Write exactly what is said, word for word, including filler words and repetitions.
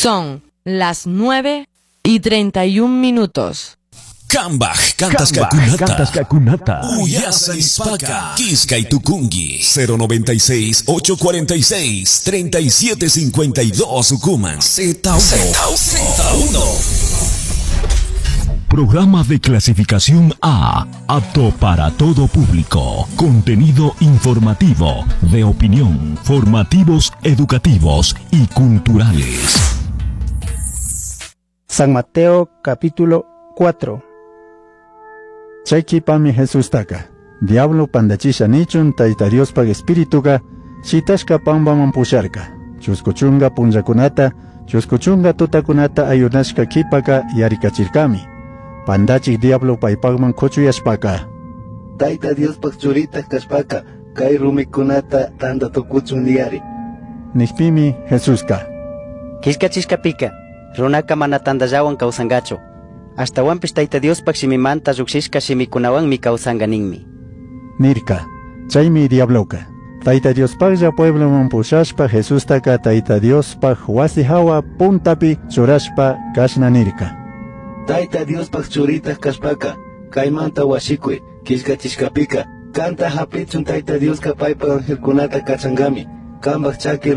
Son las nueve y treinta y un minutos. Kambaj, Cantas Kakunata, Uyasa Ispaka, Kiska y Tukungi, cero noventa y seis, ochocientos cuarenta y seis, treinta y siete cincuenta y dos Ucuman, Z uno. Programa de clasificación A, apto para todo público. Contenido informativo, de opinión, formativos, educativos y culturales. San Mateo, capítulo cuatro. Chayki pami Jesús taka. Diablo pandachisha nichun taita Dios pag espirituga, chitashka pambaman pusharka. Chuskuchunga punjakunata, chuskuchunga tutakunata ayunashka kipaka yarikachirkami. Pandachik diablo paipagman kuchuyashpaka. Taita Dios pag churita kashpaka, kay rumikunata tanda tukuchun diari. Nihpimi Jesúska. Kiskachishkapika, runaka mana tandallawan kawsangacho. Hasta wampish taita Dios pag simimanta rukshishka shimikunawan mi kawsanga ninmi. Nirka, chaymi diabloka. Taita Dios pagja pueblo man pushashpa Jesús taka taita Dios pag wasi hawa puntapi churashpa kashna nirka. Taita Dios pag churita kashpaka, kaymanta washikwe, kishkachishkapika, kanta hapichun taita Dios kapaypa angelkunata kachangami, kambak chaki